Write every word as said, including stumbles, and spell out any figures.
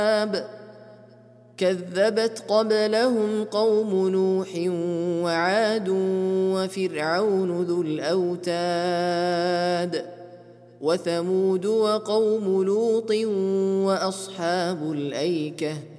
كذبت قبلهم قوم نوح وعاد وفرعون ذو الأوتاد وثمود وقوم لوط وأصحاب الأيكة